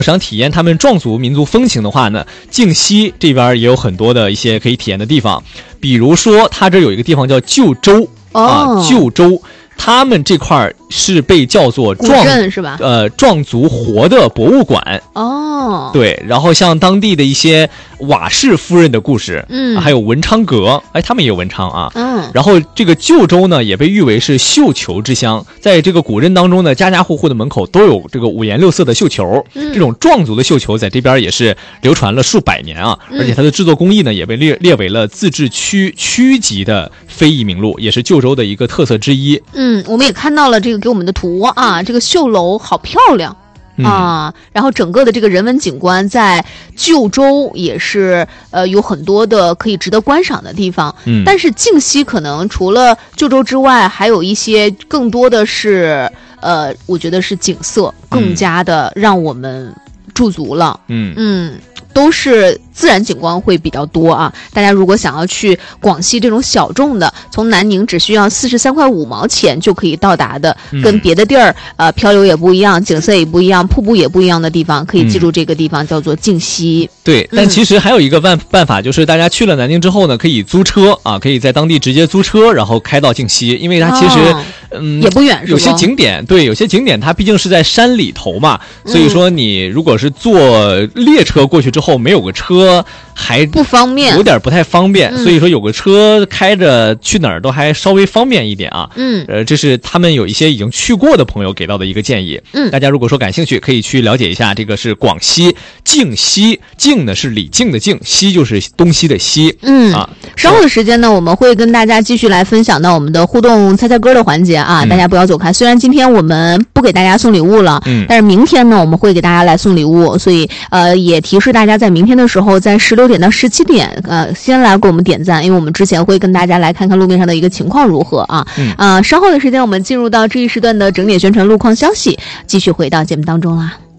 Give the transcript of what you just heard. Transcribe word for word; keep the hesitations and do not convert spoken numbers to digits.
想体验他们壮族民族风情的话呢，靖西这边也有很多的一些可以体验的地方，比如说它这有一个地方叫旧州、哦、啊，旧州。他们这块是被叫做壮是吧？ 呃，壮族活的博物馆哦， 对，然后像当地的一些瓦氏夫人的故事，嗯，还有文昌阁，哎，他们也有文昌啊，嗯，然后这个旧州呢也被誉为是绣球之乡，在这个古镇当中呢，家家户户的门口都有这个五颜六色的绣球，嗯，这种壮族的绣球在这边也是流传了数百年啊，嗯、而且它的制作工艺呢也被列列为了自治区区级的非遗名录，也是旧州的一个特色之一。 嗯，我们也看到了这个给我们的图啊，这个绣楼好漂亮。啊，然后整个的这个人文景观在旧州也是呃有很多的可以值得观赏的地方。嗯，但是靖西可能除了旧州之外，还有一些更多的是呃，我觉得是景色更加的让我们驻足了。嗯嗯。都是自然景观会比较多啊，大家如果想要去广西这种小众的，从南宁只需要四十三块五毛钱就可以到达的，嗯、跟别的地儿呃漂流也不一样，景色也不一样，瀑布也不一样的地方，可以记住这个地方、嗯、叫做靖西。 对，但其实还有一个办办法，就是大家去了南宁之后呢，可以租车啊，可以在当地直接租车，然后开到靖西，因为它其实、哦、嗯也不远， 有些景点对，有些景点它毕竟是在山里头嘛，所以说你如果是坐列车过去之后。后没有个车还不方便， 有点不太方便、嗯、所以说有个车开着去哪儿都还稍微方便一点啊。嗯，呃，这是他们有一些已经去过的朋友给到的一个建议。嗯，大家如果说感兴趣，可以去了解一下。这个是广西靖西，靖呢是李靖的靖，西就是东西的西。嗯啊， 稍后的时间呢，我们会跟大家继续来分享到我们的互动猜猜歌的环节啊，嗯、大家不要走开。虽然今天我们不给大家送礼物了，嗯，但是明天呢，我们会给大家来送礼物，所以呃，也提示大家在明天的时候，在十六点到十七点，呃，先来给我们点赞，因为我们之前会跟大家来看看路面上的一个情况如何啊。嗯啊、呃，稍后的时间我们进入到这一时段的整点宣传路况消息，继续回到节目当中啦。